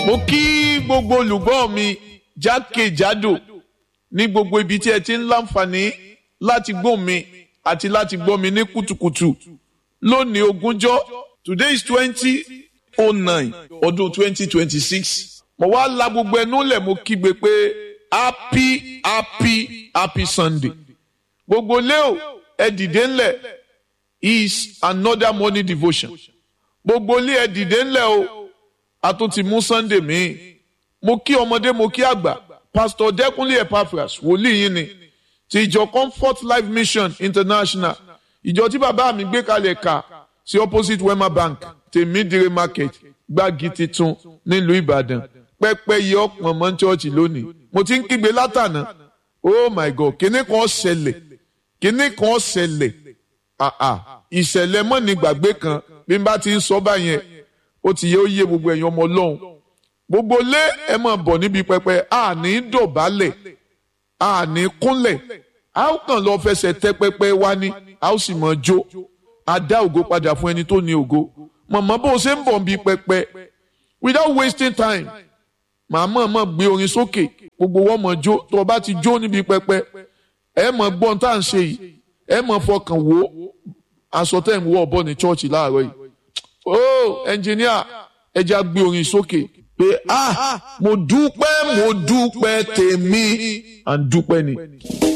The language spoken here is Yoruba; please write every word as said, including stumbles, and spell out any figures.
Mo kí gbogbo olùgbọ́ mi jákèjádò ní gbogbo ibi tí ẹ ti ń láǹfààní láti gbọ́ mi àti láti gbọ́ mi ní kùtùkùtù lónìí ogúnjọ́. Today is twenty oh nine ọdún twenty twenty six. Mo wá la gbogbo ẹnu lẹ̀ mo kígbe pé happy happy happy Sunday. Gbogbo léo ẹ dìde ńlẹ̀ is another morning devotion. Gbogbo lé ẹ dìde ńlẹ̀ o. A tún ti mú Sunday míì. Mo kí ọmọdé mo kí àgbà. Pastor Dẹ́kunlé Epaphras wòlíì yín ni. Ti ìjọ Comfort Life Mission International. Ìjọ tí bàbá mi gbé kalẹ̀ kà sí opposite Wema Bank Tèmídìrè Market Gbági titun nílùú Ìbàdàn. Pẹ́pẹ́ yẹ ọ̀pọ̀ mọ́ chọ́ọ̀chì lónìí. Mo ti ń kígbe látànà. Oh my God, kíní kan ṣẹlẹ̀. Kíní kan ṣẹlẹ̀. Àà ìṣẹ̀lẹ̀ mọ́ ní gbàgbé kan bí n bá ti ń sọ báyẹn. Ó ti yẹ ó yé gbogbo ẹ̀yin ọmọ Ọlọ́run. Gbogbo lé ẹ máa bọ̀ níbi pẹpẹ, a ní dọ̀bálẹ̀, a ní kúnlẹ̀, a ó kàn lọ fẹsẹ̀ tẹ pẹpẹ wá ní, a ó sì máa jó. A dá ògo padà fún ẹni tó ní ògo. Màmá bó o ṣe ń bọ̀ níbi pẹpẹ, without wasting time, màmá máa gbé orin sókè, gbogbo wọn máa jó. Tó o bá ti jó níbi pẹpẹ, ẹ máa gbọ́n tá à ń ṣe yìí, ẹ máa fọkàn wò aṣọ tẹ̀ ń wọ̀ bọ̀ ní chọ́ọ̀chì láàárọ̀ yìí. Oh, engineer, ẹ já gbé orin sókè pé ah mo dúpẹ́ mo dúpẹ́ tèmi à ń dúpẹ́ ni.